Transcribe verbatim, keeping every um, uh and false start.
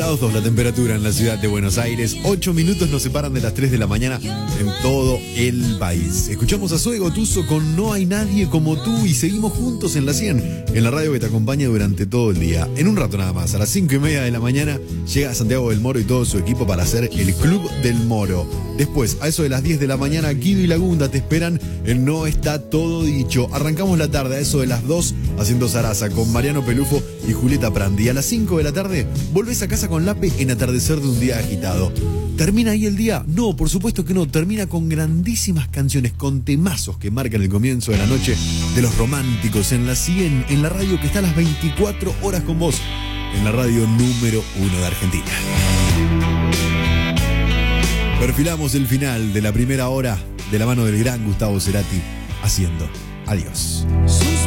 grados dos la temperatura en la ciudad de Buenos Aires. ocho minutos nos separan de las tres de la mañana en todo el país. Escuchamos a Zoe Gotuso con No hay nadie como tú y seguimos juntos en la cien, en la radio que te acompaña durante todo el día. En un rato nada más, a las cinco y media de la mañana, llega Santiago del Moro y todo su equipo para hacer el Club del Moro. Después, a eso de las diez de la mañana, Guido y Lagunda te esperan en No está todo dicho. Arrancamos la tarde a eso de las dos haciendo zaraza con Mariano Pelufo y Julieta Prandi. Y a las cinco de la tarde volvés a casa con Lape en Atardecer de un día agitado. ¿Termina ahí el día? No, por supuesto que no. Termina con grandísimas canciones, con temazos que marcan el comienzo de la noche de los románticos en la cien, en la radio que está a las veinticuatro horas con vos, en la radio número uno de Argentina. Perfilamos el final de la primera hora de la mano del gran Gustavo Cerati haciendo Adiós.